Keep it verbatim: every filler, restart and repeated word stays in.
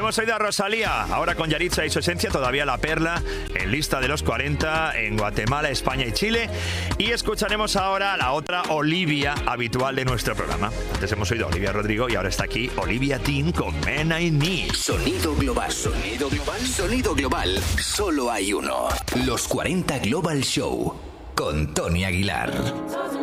Hemos oído a Rosalía, ahora con Yaritza y su esencia, todavía la perla en lista de los cuarenta en Guatemala, España y Chile. Y escucharemos ahora a la otra Olivia habitual de nuestro programa. Antes hemos oído a Olivia Rodrigo y ahora está aquí Olivia Dean con Men I Need. Sonido global, sonido global, sonido global. Solo hay uno. Los cuarenta Global Show con Tony Aguilar.